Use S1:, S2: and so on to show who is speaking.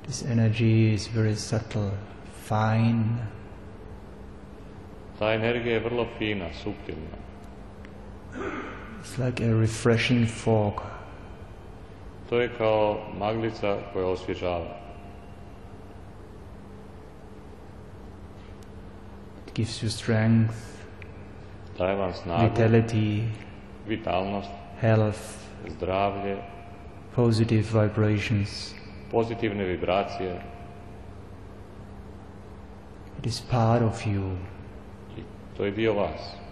S1: This energy is very subtle, fine.
S2: Ta energija je vrlo fina, suptilna.
S1: It's like a refreshing fog.
S2: To je kao maglica koja osvježava.
S1: It gives you strength,
S2: Daje vam snagu,
S1: vitality,
S2: vitalnost,
S1: health,
S2: zdravlje,
S1: positive vibrations.
S2: pozitivne vibracije.
S1: It is part of you.
S2: I to je dio vas.